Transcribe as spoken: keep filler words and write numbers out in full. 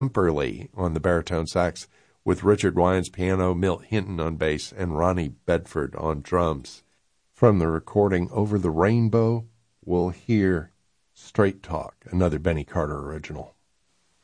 Temperley on the baritone sax, with Richard Wines piano, Milt Hinton on bass, and Ronnie Bedford on drums. From the recording Over the Rainbow, we'll hear Straight Talk, another Benny Carter original.